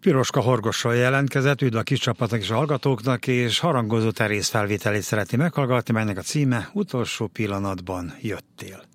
Piroska Horgossal jelentkezett, üdv a kis csapatnak és a hallgatóknak, és harangozó Teréz felvételét szeretné meghallgatni, melynek a címe Utolsó pillanatban jöttél.